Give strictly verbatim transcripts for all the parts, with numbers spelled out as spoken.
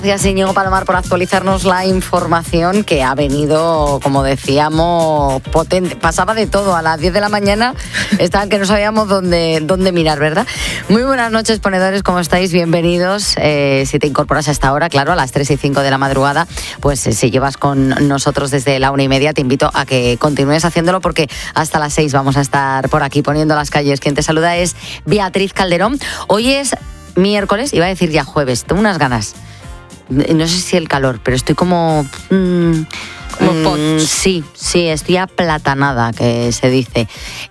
Gracias, Íñigo Palomar, por actualizarnos la información que ha venido, como decíamos, potente. Pasaba de todo. A las diez de la mañana estaban que no sabíamos dónde, dónde mirar, ¿verdad? Muy buenas noches, ponedores, ¿cómo estáis? Bienvenidos. Eh, si te incorporas a esta hora, claro, a las tres y cinco de la madrugada, pues eh, si llevas con nosotros desde la una y media, te invito a que continúes haciéndolo porque hasta las seis vamos a estar por aquí poniendo las calles. Quien te saluda es Beatriz Calderón. Hoy es miércoles, iba a decir ya jueves, tengo unas ganas. No sé si el calor, pero estoy como... Mmm, como mmm, sí, sí, estoy aplatanada, que se dice.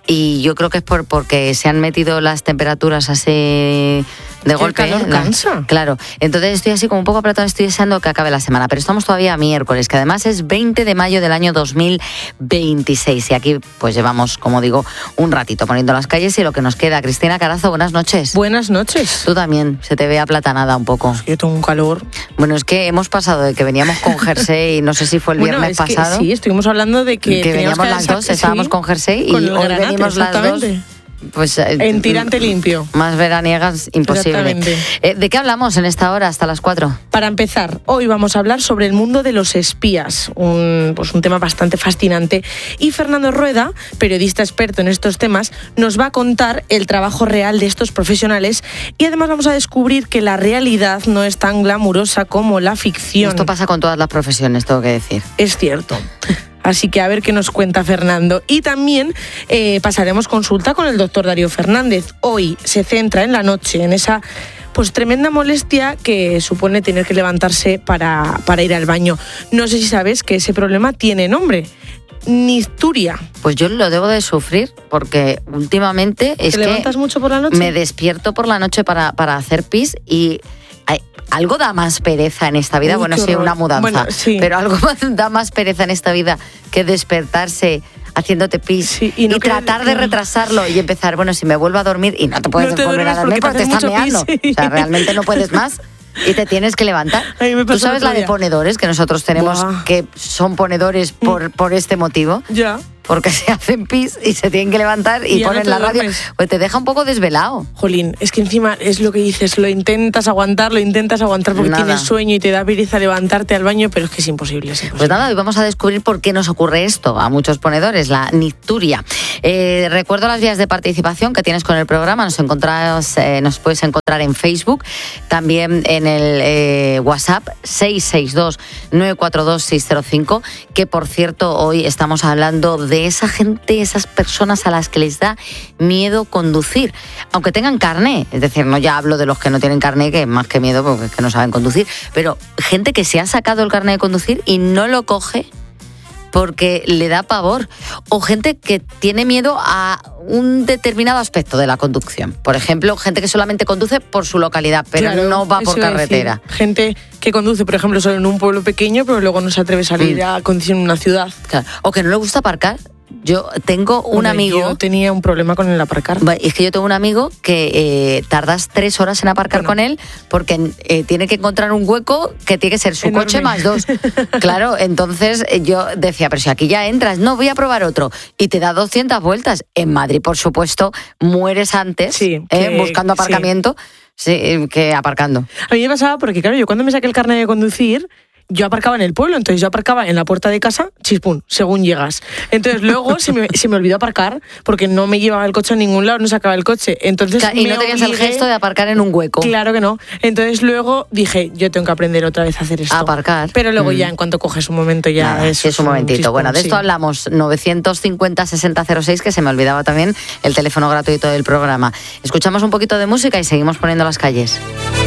Y yo creo que es por porque se han metido las temperaturas así de golpe. El calor cansa. Claro, entonces estoy así como un poco aplatanada, estoy deseando que acabe la semana. Pero estamos todavía a miércoles, que además es veinte de mayo del año dos mil veintiséis. Y aquí pues llevamos, como digo, un ratito poniendo las calles y lo que nos queda. Cristina Carazo, buenas noches. Buenas noches. Tú también, se te ve aplatanada un poco. Yo tengo un calor. Bueno, es que hemos pasado de que veníamos con jersey y no sé si fue el bueno, viernes es que, pasado. Sí, estuvimos hablando de que, que veníamos que las dos, sí, estábamos con jersey y con hoy granate, venimos las dos. Pues, en tirante limpio. Más veraniegas, imposible. Eh, ¿De qué hablamos en esta hora hasta las cuatro? Para empezar, hoy vamos a hablar sobre el mundo de los espías, un, pues un tema bastante fascinante. Y Fernando Rueda, periodista experto en estos temas, nos va a contar el trabajo real de estos profesionales y además vamos a descubrir que la realidad no es tan glamurosa como la ficción. Esto pasa con todas las profesiones, tengo que decir. Es cierto. Así que a ver qué nos cuenta Fernando. Y también eh, pasaremos consulta con el doctor Darío Fernández. Hoy se centra en la noche, en esa pues tremenda molestia que supone tener que levantarse para, para ir al baño. No sé si sabes que ese problema tiene nombre. Nicturia. Pues yo lo debo de sufrir porque últimamente es ¿Te que levantas mucho por la noche? Me despierto por la noche para, para hacer pis y... Hay, algo da más pereza en esta vida, Uy, bueno, sí, una mudanza, bueno, sí. pero algo da más pereza en esta vida que despertarse haciéndote pis sí, y, no y tratar de retrasarlo y empezar, bueno, si me vuelvo a dormir y no te puedes no te volver a dormir porque te, te estás meando, pis, sí. O sea, realmente no puedes más y te tienes que levantar. ¿Tú sabes la de ponedores que nosotros tenemos? Buah. Que son ponedores por, por este motivo? Ya. Porque se hacen pis y se tienen que levantar y, y ponen no la radio. Pues te deja un poco desvelado. Jolín, es que encima es lo que dices, lo intentas aguantar, lo intentas aguantar porque nada. Tienes sueño y te da pereza levantarte al baño, pero es que es imposible, es imposible. Pues nada, hoy vamos a descubrir por qué nos ocurre esto a muchos ponedores, la nicturia. Eh, recuerdo las vías de participación que tienes con el programa, nos encontrás, eh, nos puedes encontrar en Facebook, también en el eh, WhatsApp seis seis dos, nueve cuatro dos, seis cero cinco, que por cierto hoy estamos hablando de de esa gente, esas personas a las que les da miedo conducir, aunque tengan carné, es decir, no ya hablo de los que no tienen carné, que más que miedo porque es que no saben conducir, pero gente que se ha sacado el carné de conducir y no lo coge porque le da pavor, o gente que tiene miedo a un determinado aspecto de la conducción. Por ejemplo, gente que solamente conduce por su localidad, pero claro, no va por carretera. Decir, gente que conduce, por ejemplo, solo en un pueblo pequeño, pero luego no se atreve a salir mm. a conducir en una ciudad. Claro. O que no le gusta aparcar. Yo tengo un Hombre, amigo... Yo tenía un problema con el aparcar. Es que yo tengo un amigo que eh, tardas tres horas en aparcar bueno. con él porque eh, tiene que encontrar un hueco que tiene que ser su enorme. Coche más dos. Claro, entonces yo decía, pero si aquí ya entras, no, voy a probar otro. Y te da doscientas vueltas. En Madrid, por supuesto, mueres antes sí, eh, que, buscando aparcamiento sí. Sí, que aparcando. A mí me pasaba porque, claro, yo cuando me saqué el carnet de conducir... Yo aparcaba en el pueblo, entonces yo aparcaba en la puerta de casa, chispún, según llegas. Entonces luego se, me, se me olvidó aparcar porque no me llevaba el coche a ningún lado, no sacaba el coche. Entonces claro, y me no tenías obligué, el gesto de aparcar en un hueco. Claro que no. Entonces luego dije, yo tengo que aprender otra vez a hacer esto. A aparcar. Pero luego mm. ya en cuanto coges un momento ya Nada, eso es un momentito. Chispún, bueno, de esto sí. hablamos, novecientos cincuenta, sesenta cero seis, que se me olvidaba también el teléfono gratuito del programa. Escuchamos un poquito de música y seguimos poniendo las calles.